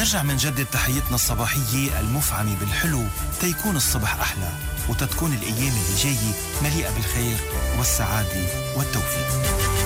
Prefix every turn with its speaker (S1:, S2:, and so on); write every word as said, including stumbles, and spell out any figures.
S1: منرجع منجدد تحيتنا الصباحية المفعمة بالحلو تيكون الصبح أحلى، وتتكون الأيام اللي جاية مليئة بالخير والسعادة والتوفيق.